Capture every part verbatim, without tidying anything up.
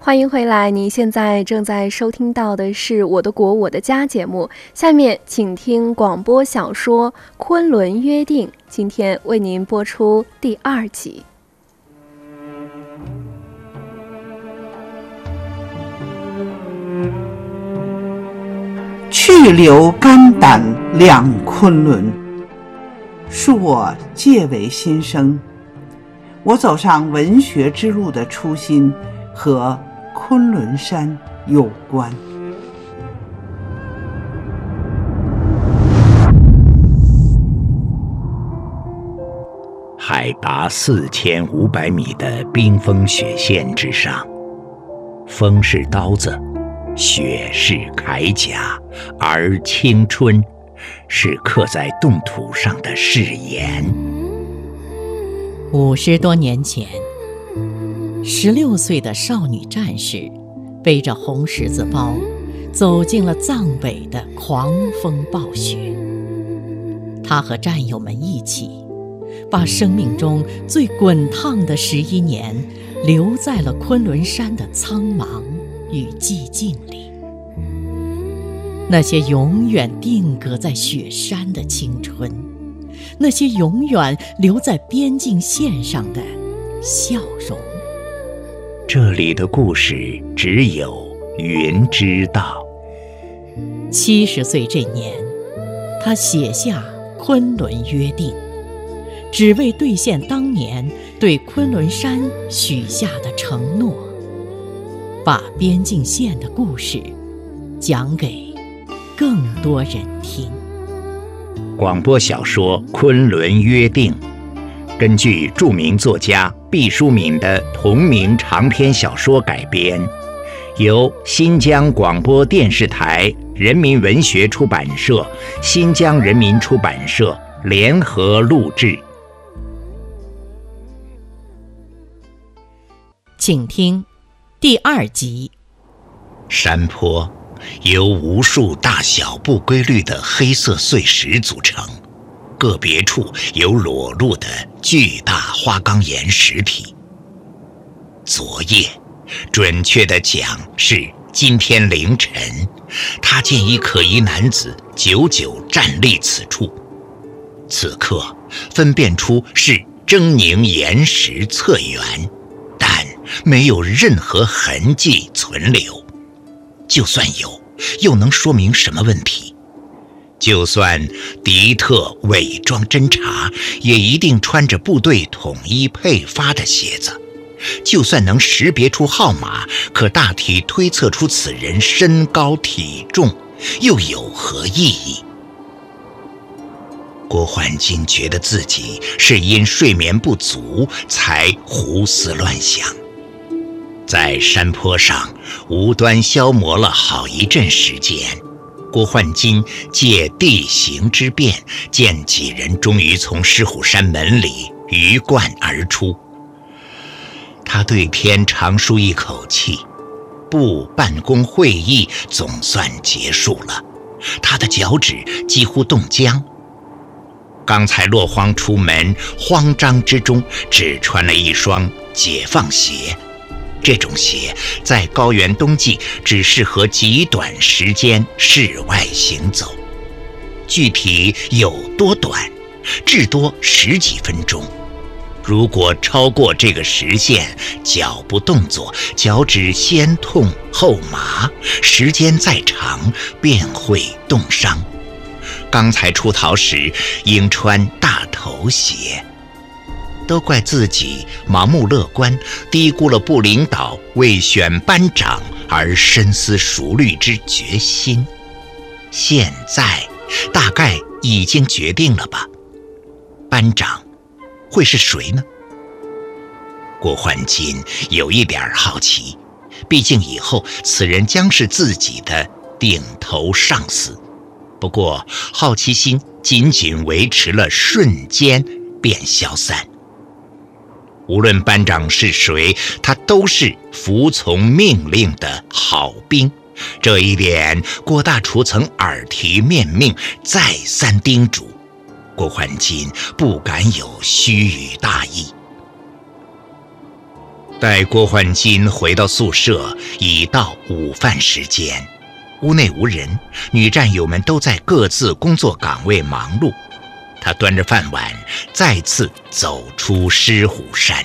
欢迎回来，你现在正在收听到的是《我的国我的家》节目，下面请听广播小说《昆仑约定》，今天为您播出第二集。 去留肝胆两昆仑，恕我借为新生。我走上文学之路的初心和昆仑山有关。 海拔四千五百米的冰封雪线之上，风是刀子，雪是铠甲，而青春是刻在冻土上的誓言。 五十多年前，十六岁的少女战士背着红十字包，走进了藏北的狂风暴雪。她和战友们一起，把生命中最滚烫的十一年留在了昆仑山的苍茫与寂静里。那些永远定格在雪山的青春，那些永远留在边境线上的笑容。 这里的故事只有云知道。 七十岁这年，他写下《昆仑约定》，只为兑现当年对昆仑山许下的承诺，把边境线的故事讲给更多人听。 广播小说《昆仑约定》根据著名作家毕淑敏的同名长篇小说改编，由新疆广播电视台人民文学出版社、新疆人民出版社联合录制。 请听第二集。 山坡由无数大小不规律的黑色碎石组成，个别处有裸露的巨大花岗岩石体。昨夜，准确地讲是今天凌晨，他见一可疑男子久久站立此处。此刻分辨出是狰狞岩石侧缘，但没有任何痕迹存留。就算有，又能说明什么问题？就算敌特伪装侦察，也一定穿着部队统一配发的鞋子。就算能识别出号码，可大体推测出此人身高体重，又有何意义？郭焕金觉得自己是因睡眠不足才胡思乱想。在山坡上无端消磨了好一阵时间，郭焕金借地形之便，见几人终于从狮虎山门里鱼贯而出。他对天长舒一口气，部办公会议总算结束了，他的脚趾几乎冻僵。刚才落荒出门，慌张之中只穿了一双解放鞋。这种鞋在高原冬季只适合极短时间室外行走，具体有多短，至多十几分钟。如果超过这个时限，脚步动作脚趾先痛后麻，时间再长便会冻伤。刚才出逃时应穿大头鞋。都怪自己盲目乐观，低估了部领导为选班长而深思熟虑之决心。现在大概已经决定了吧？班长会是谁呢？郭焕金有一点好奇，毕竟以后此人将是自己的顶头上司。不过好奇心仅仅维持了瞬间便消散。无论班长是谁，他都是服从命令的好兵。这一点郭大厨曾耳提面命，再三叮嘱，郭焕金不敢有虚与大意。 待郭焕金回到宿舍，已到午饭时间。屋内无人，女战友们都在各自工作岗位忙碌。他端着饭碗，再次走出狮虎山。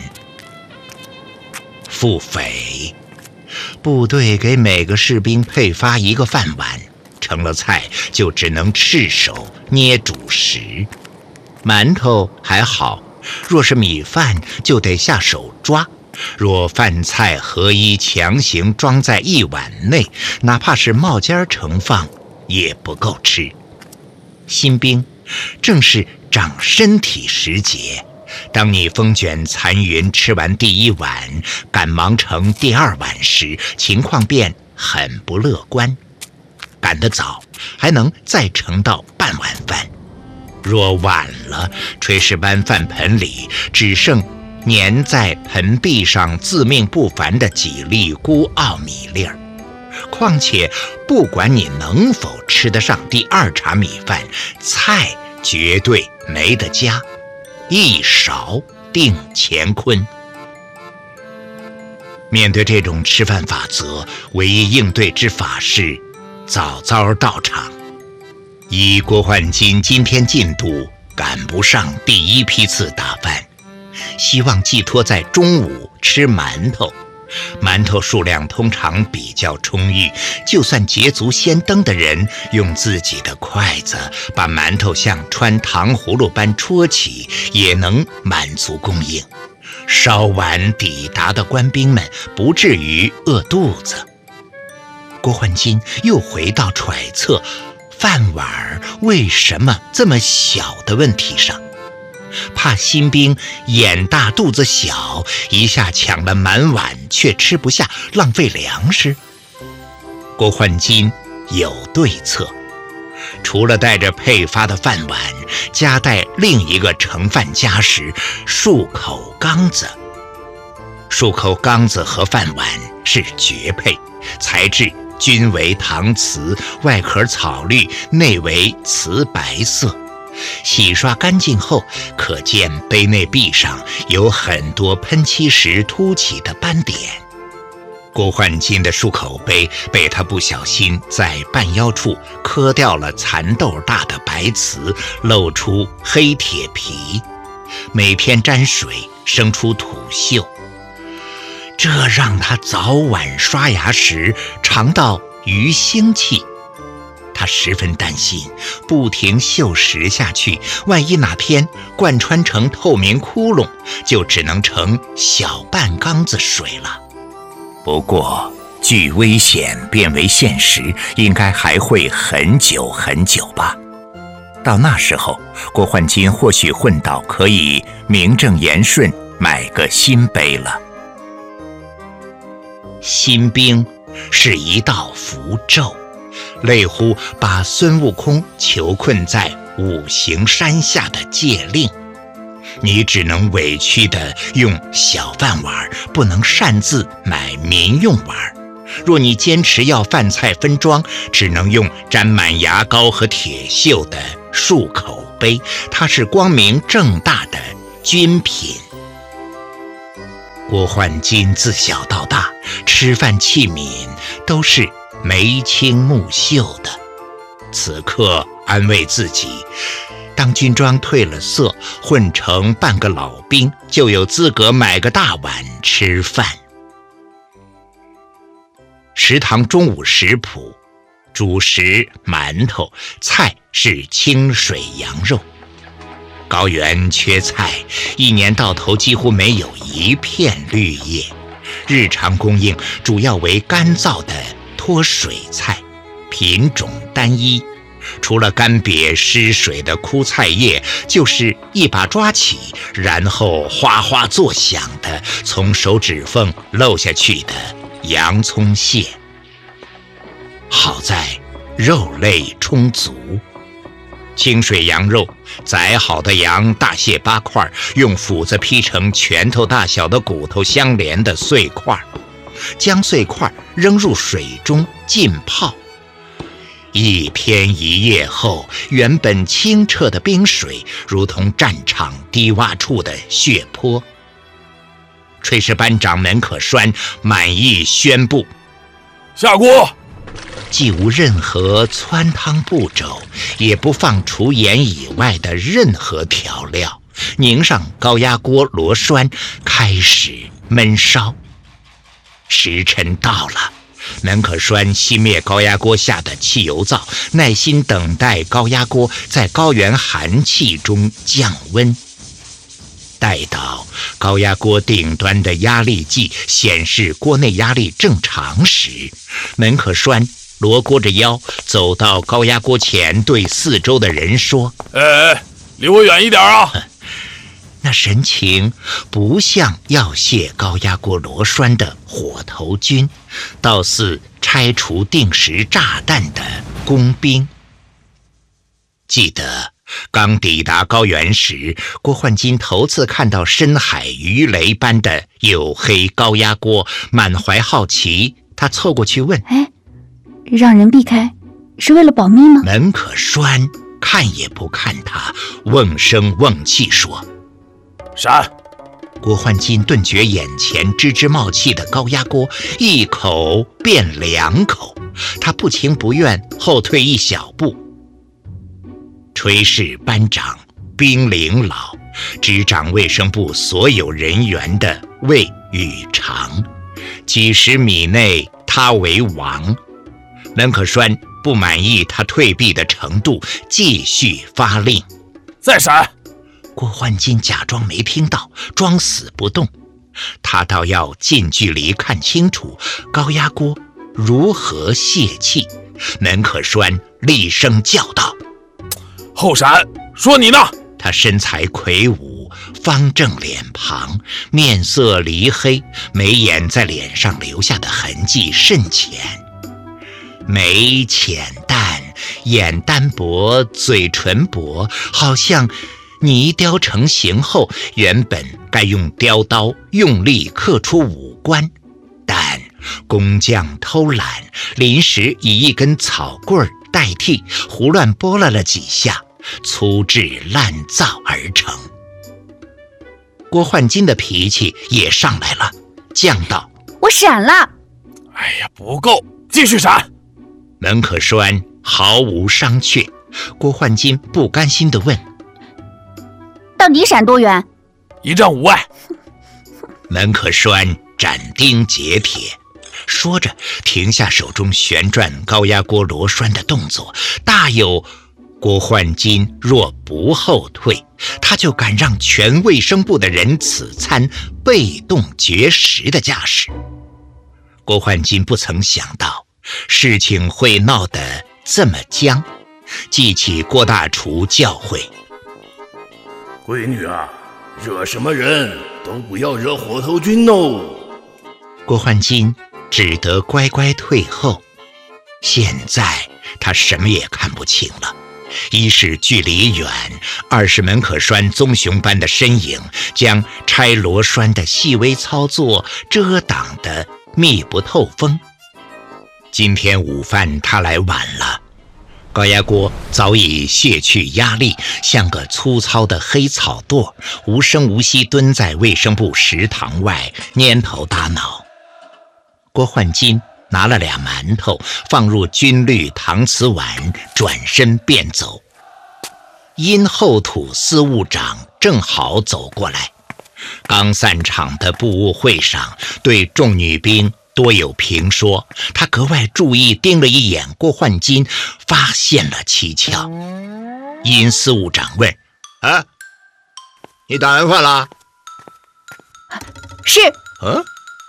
腹诽，部队给每个士兵配发一个饭碗，成了菜就只能赤手捏主食。馒头还好，若是米饭就得下手抓。若饭菜合一强行装在一碗内，哪怕是冒尖盛放也不够吃。新兵正是长身体时节，当你风卷残云吃完第一碗，赶忙盛第二碗时，情况便很不乐观。赶得早，还能再盛到半碗饭；若晚了，炊事班饭盆里只剩粘在盆壁上自命不凡的几粒孤傲米粒儿。况且不管你能否吃得上第二茶米饭，菜绝对没得加，一勺定乾坤。面对这种吃饭法则，唯一应对之法是早早到场。以郭焕金今天进度赶不上第一批次打饭，希望寄托在中午吃馒头。馒头数量通常比较充裕，就算捷足先登的人用自己的筷子把馒头像穿糖葫芦般戳起，也能满足供应。稍晚抵达的官兵们不至于饿肚子。郭焕金又回到揣测饭碗为什么这么小的问题上，怕新兵眼大肚子小，一下抢了满碗却吃不下，浪费粮食。郭焕金有对策，除了带着配发的饭碗，夹带另一个盛饭家什——漱口缸子。漱口缸子和饭碗是绝配，材质均为搪瓷，外壳草绿，内为瓷白色。洗刷干净后，可见杯内壁上有很多喷漆时凸起的斑点。郭焕金的漱口杯被他不小心在半腰处磕掉了蚕豆大的白瓷，露出黑铁皮，每天沾水生出土锈，这让他早晚刷牙时尝到鱼腥气。他十分担心，不停锈蚀下去，万一哪天贯穿成透明窟窿，就只能盛小半缸子水了。不过距危险变为现实，应该还会很久很久吧。到那时候，郭焕金或许混到可以名正言顺买个新杯了。新兵是一道符咒，类乎把孙悟空囚困在五行山下的戒令。你只能委屈地用小饭碗，不能擅自买民用碗。若你坚持要饭菜分装，只能用沾满牙膏和铁锈的漱口杯，它是光明正大的军品。郭焕金自小到大，吃饭器皿都是眉清目秀的。此刻安慰自己，当军装褪了色，混成半个老兵，就有资格买个大碗吃饭。食堂中午食谱：主食馒头，菜是清水羊肉。高原缺菜，一年到头几乎没有一片绿叶，日常供应主要为干燥的脱水菜，品种单一。除了干瘪失水的枯菜叶，就是一把抓起，然后哗哗作响的从手指缝漏下去的洋葱屑。好在肉类充足，清水羊肉，宰好的羊大卸八块，用斧子劈成拳头大小的骨头相连的碎块，将碎块扔入水中浸泡。一天一夜后，原本清澈的冰水如同战场低洼处的血泊。 炊事班长门可栓满意宣布： 下锅。 既无任何汆汤步骤，也不放除盐以外的任何调料，拧上高压锅螺栓，开始焖烧。时辰到了，门可栓熄灭高压锅下的汽油灶，耐心等待高压锅在高原寒气中降温。待到高压锅顶端的压力计显示锅内压力正常时，门可栓罗锅着腰走到高压锅前，对四周的人说： 哎，离我远一点啊！ 那神情不像要卸高压锅螺栓的火头军，倒似拆除定时炸弹的工兵。记得刚抵达高原时，郭焕金头次看到深海鱼雷般的黝黑高压锅，满怀好奇，他凑过去问： 哎，让人避开是为了保密吗？ 门可栓看也不看他，瓮声瓮气说： 闪！ 郭焕金顿觉眼前吱吱冒气的高压锅一口变两口，他不情不愿后退一小步。炊事班长兵临老，执掌卫生部所有人员的魏宇长，几十米内他为王。门可栓不满意他退避的程度，继续发令： 再闪！ 郭焕金假装没听到，装死不动。他倒要近距离看清楚高压锅如何泄气。门可栓厉声叫道： 后闪！说你呢！ 他身材魁梧，方正脸庞，面色黧黑，眉眼在脸上留下的痕迹甚浅，眉浅淡，眼单薄，嘴唇薄，好像泥雕成形后原本该用雕刀用力刻出五官，但工匠偷懒，临时以一根草棍代替，胡乱拨拉了几下，粗制滥造而成。郭焕金的脾气也上来了，犟道： 我闪了。 哎呀，不够，继续闪！ 门可栓毫无商榷。郭焕金不甘心地问： 到底闪多远？ 一丈五外。 门可栓斩钉截铁，说着停下手中旋转高压锅螺栓的动作，大有郭焕金若不后退，他就敢让全卫生部的人此餐被动绝食的架势。郭焕金不曾想到事情会闹得这么僵，记起郭大厨教诲： 闺女啊，惹什么人都不要惹火头军哦。 郭焕金只得乖乖退后。现在他什么也看不清了，一是距离远，二是门可栓棕熊般的身影将拆螺栓的细微操作遮挡得密不透风。今天午饭他来晚了，高压锅早已卸去压力，像个粗糙的黑草垛，无声无息蹲在卫生部食堂外蔫头耷脑。郭焕金拿了俩馒头放入军绿搪瓷碗，转身便走。因后土司务长正好走过来，刚散场的部务会上对众女兵多有评说，他格外注意盯了一眼郭焕金，发现了蹊跷。因司务长问：啊，你打完饭了？ 是。 嗯，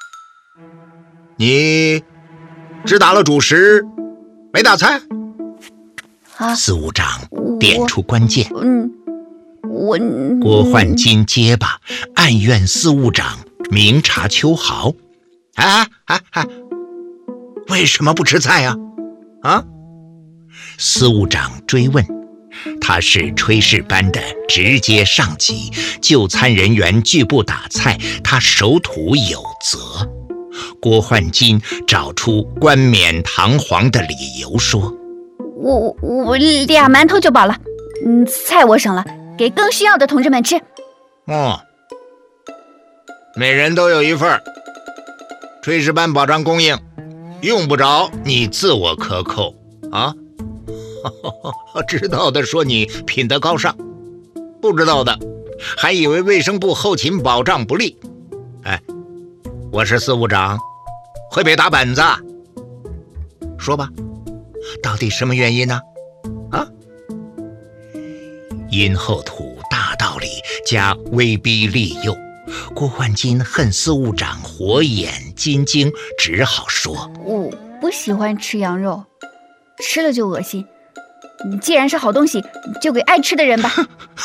你只打了主食，没打菜？ 啊， 司务长点出关键。 嗯，我郭焕金结巴，暗怨司务长明察秋毫。啊啊啊！为什么不吃菜啊？啊！司务长追问。他是炊事班的直接上级，就餐人员拒不打菜，他守土有责。郭焕金找出冠冕堂皇的理由说： 我我俩馒头就饱了，嗯，菜我省了，给更需要的同志们吃。 哦， 每人都有一份，炊事班保障供应，用不着你自我克扣啊。知道的说你品德高尚，不知道的还以为卫生部后勤保障不力。哎，我是司务长，会背打本子。说吧，到底什么原因呢？啊？因后土大道理加威逼利诱，郭焕金恨司务长火眼金睛，只好说： 我不喜欢吃羊肉，吃了就恶心。既然是好东西，就给爱吃的人吧。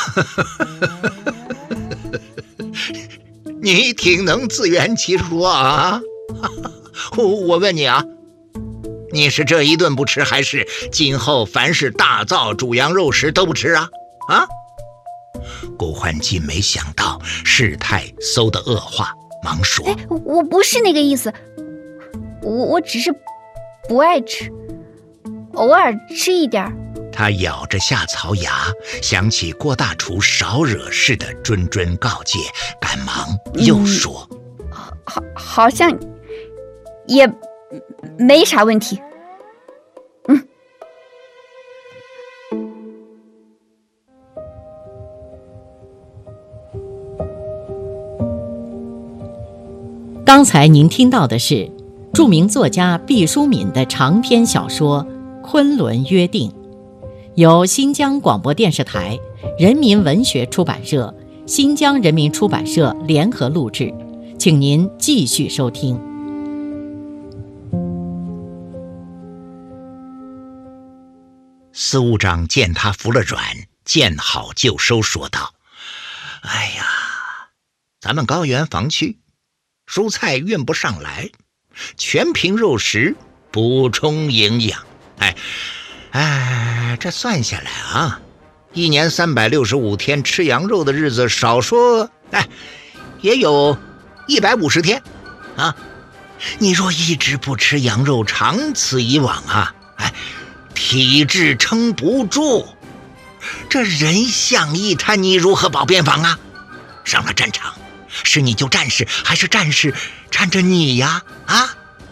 你挺能自圆其说啊。我问你啊，你是这一顿不吃，还是今后凡是大灶煮羊肉时都不吃啊？啊？郭焕金没想到事态馊的恶化，忙说： 哎，我不是那个意思，我我只是不爱吃，偶尔吃一点。 他咬着下槽牙，想起郭大厨少惹事的谆谆告诫，赶忙又说： 嗯、好，好像也没啥问题。嗯。 刚才您听到的是著名作家毕淑敏的长篇小说《昆仑约定》，由新疆广播电视台、人民文学出版社、新疆人民出版社联合录制，请您继续收听。 司务长见他服了软，见好就收，说道：哎呀，咱们高原防区蔬菜运不上来，全凭肉食补充营养。哎哎，这算下来啊，一年三百六十五天吃羊肉的日子，少说哎也有一百五十天啊。你若一直不吃羊肉，长此以往啊，哎，体质撑不住，这人像一滩，你如何保边防啊？上了战场，是你就战士，还是战士缠着你呀？啊！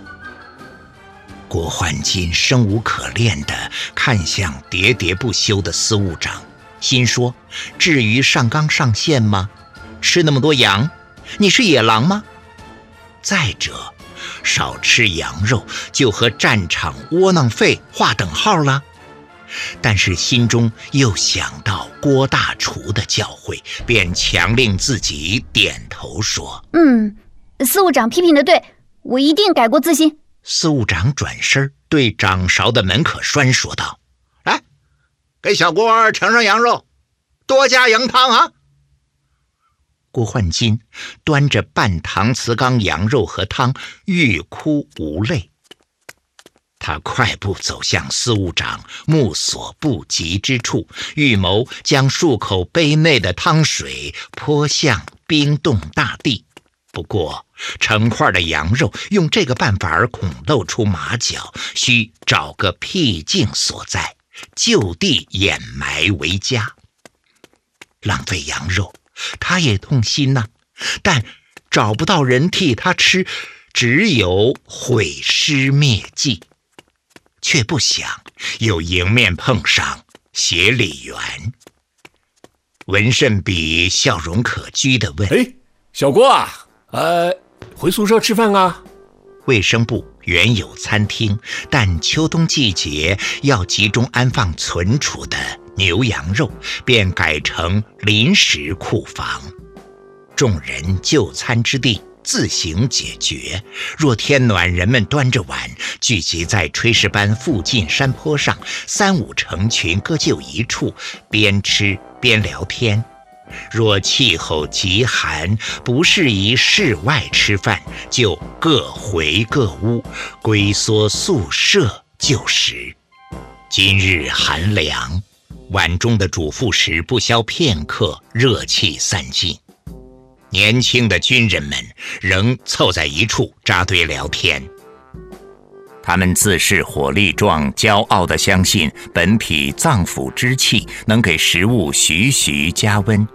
郭焕金生无可恋地看向喋喋不休的司务长，心说：至于上纲上线吗？吃那么多羊，你是野狼吗？再者，少吃羊肉就和战场窝囊废划等号了。但是心中又想到郭大厨的教诲，便强令自己点头说： 嗯，司务长批评的对，我一定改过自新。 司务长转身对掌勺的门可栓说道：来，给小郭盛上羊肉，多加羊汤啊。郭焕金端着半搪瓷缸羊肉和汤，欲哭无泪。他快步走向司务长目所不及之处，预谋将数口杯内的汤水泼向冰冻大地。不过成块的羊肉用这个办法而恐露出马脚，需找个僻静所在，就地掩埋为佳。浪费羊肉他也痛心呐、啊，但找不到人替他吃，只有毁尸灭迹。却不想又迎面碰上协理员文慎比笑容可掬地问： 哎，小郭啊，呃，回宿舍吃饭啊？ 卫生部原有餐厅，但秋冬季节要集中安放存储的牛羊肉，便改成临时库房。众人就餐之地自行解决，若天暖，人们端着碗聚集在炊事班附近山坡上，三五成群各就一处，边吃边聊天。若气候极寒，不适宜室外吃饭，就各回各屋，龟缩宿舍就食。今日寒凉，碗中的煮副食不消片刻，热气散尽。年轻的军人们仍凑在一处扎堆聊天，他们自恃火力壮，骄傲地相信本体脏腑之气能给食物徐徐加温。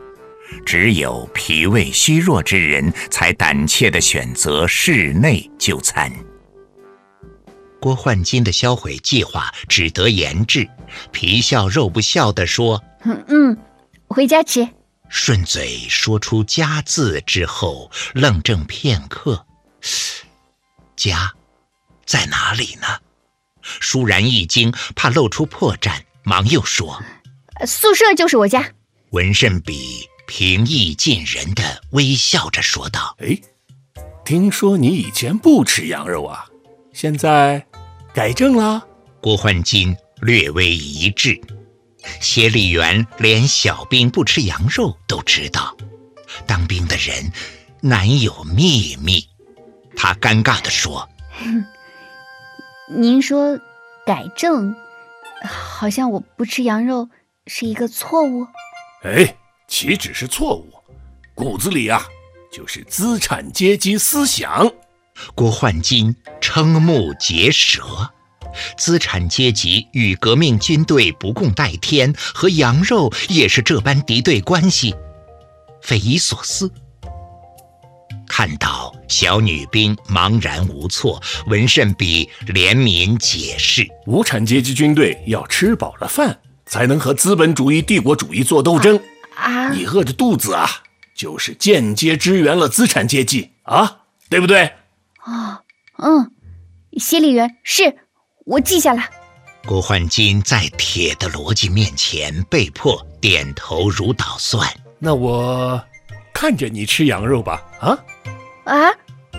只有脾胃虚弱之人才胆怯地选择室内就餐。郭焕金的销毁计划只得言志，皮笑肉不笑地说： 嗯嗯，回家吃。 顺嘴说出家字之后，愣怔片刻，家在哪里呢？倏然一惊，怕露出破绽，忙又说： 宿舍就是我家。 文慎比平易近人地微笑着说道： 哎，听说你以前不吃羊肉啊，现在改正了？ 郭焕金略微一滞，协理员连小兵不吃羊肉都知道，当兵的人难有秘密。他尴尬地说： 您说改正，好像我不吃羊肉是一个错误。 哎，岂止是错误，骨子里啊就是资产阶级思想。 郭焕金瞠目结舌，资产阶级与革命军队不共戴天，和羊肉也是这般敌对关系，匪夷所思。看到小女兵茫然无措，文慎比怜悯解释： 无产阶级军队要吃饱了饭，才能和资本主义帝国主义做斗争。 啊， 你饿着肚子啊，就是间接支援了资产阶级啊，对不对？ 哦，嗯，协理员，是，我记下了。 郭焕金在铁的逻辑面前被迫点头如捣蒜。 那我看着你吃羊肉吧，啊？ 啊？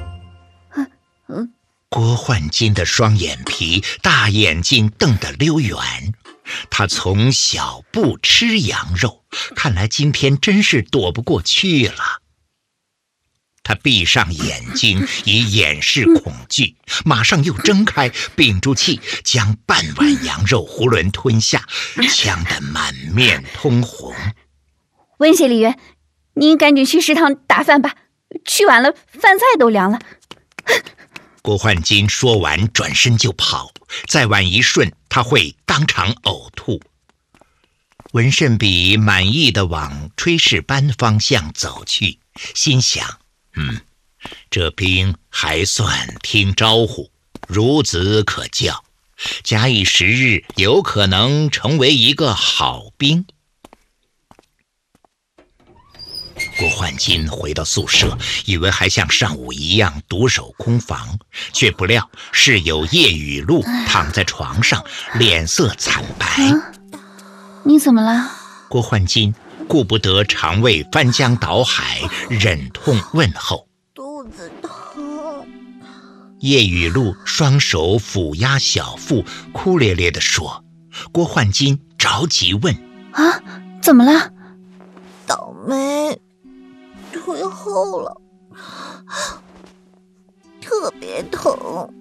郭焕金的双眼皮，大眼睛瞪得溜圆。他从小不吃羊肉，看来今天真是躲不过去了。他闭上眼睛以掩饰恐惧，马上又睁开，屏住气将半碗羊肉囫囵吞下，呛得满面通红。 温协理员，您赶紧去食堂打饭吧，去晚了饭菜都凉了。 郭焕金说完转身就跑，再晚一瞬他会当场呕吐。文慎比满意地往炊事班方向走去，心想：嗯，这兵还算听招呼，孺子可教，假以时日，有可能成为一个好兵。郭焕金回到宿舍，以为还像上午一样独守空房，却不料室友叶雨露躺在床上，脸色惨白。 啊，你怎么了？ 郭焕金顾不得肠胃翻江倒海，忍痛问候： 肚子疼。 叶雨露双手抚压小腹，哭咧咧地说。郭焕金着急问： 啊，怎么了？ 倒霉，腿后了，特别疼。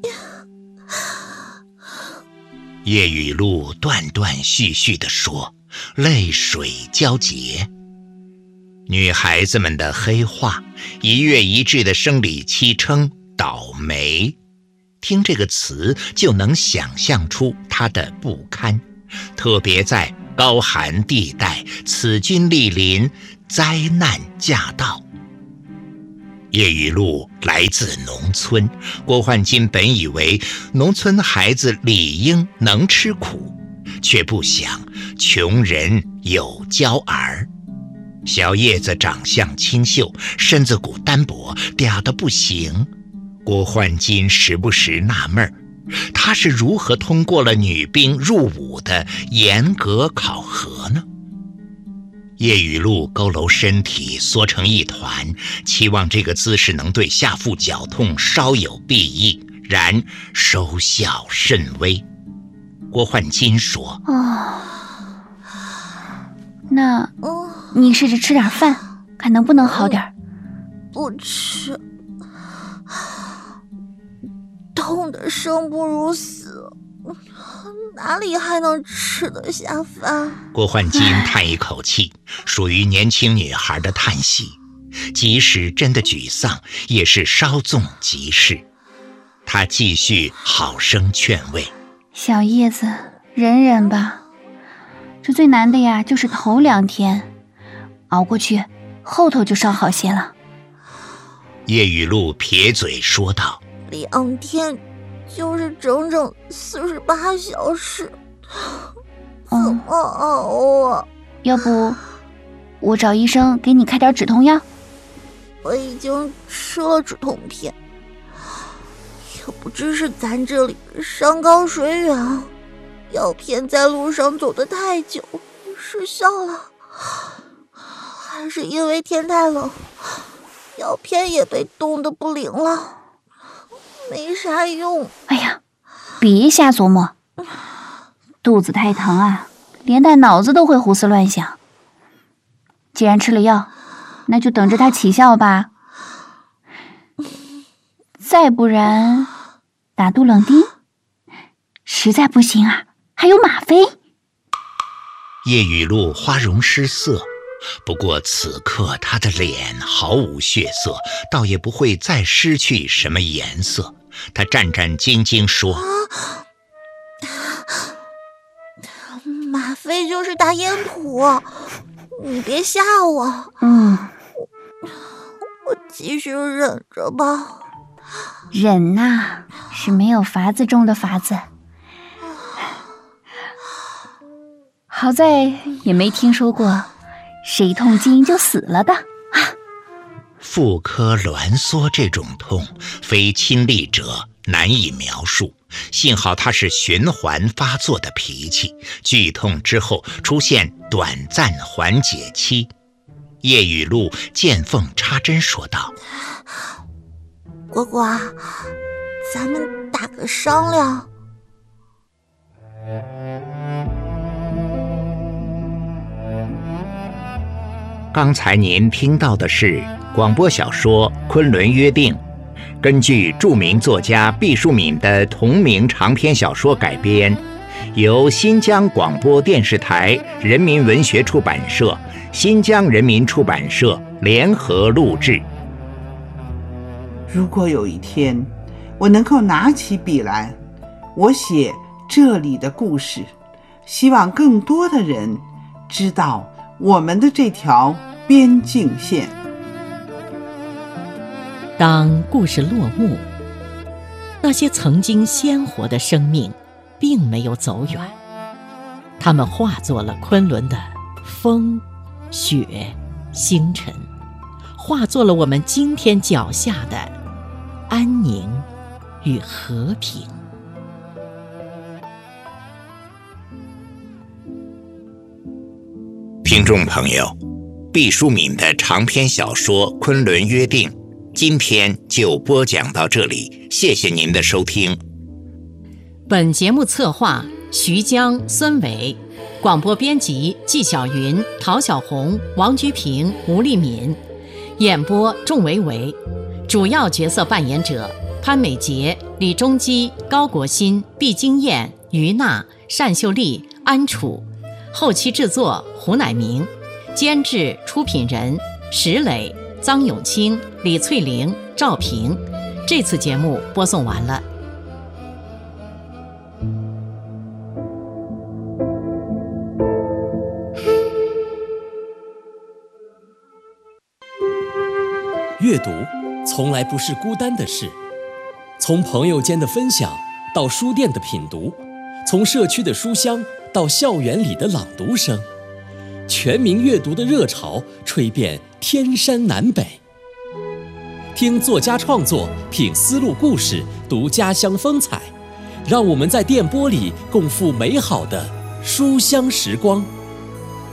叶雨露断断续续地说，泪水交结。女孩子们的黑话，一月一至的生理期称倒霉，听这个词就能想象出她的不堪，特别在高寒地带，此君莅临，灾难驾到。叶雨露来自农村，郭焕金本以为农村孩子理应能吃苦，却不想穷人有娇儿。小叶子长相清秀，身子骨单薄，嗲得不行。郭焕金时不时纳闷，他是如何通过了女兵入伍的严格考核呢？叶雨露佝偻身体缩成一团，期望这个姿势能对下腹绞痛稍有裨益，然收效甚微。郭焕金说： 哦，那你试着吃点饭，看能不能好点。 不吃，痛得生不如死，哪里还能吃得下饭？ 郭焕金叹一口气，属于年轻女孩的叹息，即使真的沮丧，也是稍纵即逝。他继续好生劝慰： 小叶子，忍忍吧，这最难的呀就是头两天， 熬过去，后头就稍好些了。 叶雨露撇嘴说道： 两天就是整整四十八小时，怎么熬啊？ 要不我找医生给你开点止痛药？ 我已经吃了止痛片，也不知是咱这里山高水远，药片在路上走得太久失效了，还是因为天太冷，药片也被冻得不灵了，没啥用。 哎呀，别瞎琢磨，肚子太疼啊，连带脑子都会胡思乱想。既然吃了药，那就等着它起效吧。再不然，打杜冷丁，实在不行啊，还有吗啡。 叶雨露花容失色，不过此刻她的脸毫无血色，倒也不会再失去什么颜色。她战战兢兢说： 吗啡就是大烟土，你别吓我。 嗯， 我, 我继续忍着吧。 忍呐，是没有法子中的法子。好在也没听说过谁痛经就死了的。 妇科挛缩这种痛，非亲历者难以描述。幸好它是循环发作的脾气，剧痛之后出现短暂缓解期。叶雨露见缝插针说道： 果果，咱们打个商量。 刚才您听到的是广播小说《昆仑约定》，根据著名作家毕淑敏的同名长篇小说改编，由新疆广播电视台人民文学出版社、新疆人民出版社联合录制。 如果有一天我能够拿起笔来，我写这里的故事，希望更多的人知道我们的这条边境线。 当故事落幕，那些曾经鲜活的生命并没有走远，它们化作了昆仑的风、雪、星辰，化作了我们今天脚下的安宁与和平。 听众朋友，毕淑敏的长篇小说《昆仑约定》今天就播讲到这里，谢谢您的收听。 本节目策划徐江、孙伟，广播编辑纪晓云、陶小红、王居平、吴丽敏，演播仲维维，主要角色扮演者潘美杰、李中基、高国新、毕金燕、于娜、单秀丽、安楚，后期制作胡乃明，监制出品人石磊、臧永清、李翠玲、赵平。这次节目播送完了。 阅读从来不是孤单的事，从朋友间的分享到书店的品读，从社区的书香到校园里的朗读声，全民阅读的热潮吹遍天山南北。听作家创作，品丝路故事，读家乡风采，让我们在电波里共赴美好的书香时光。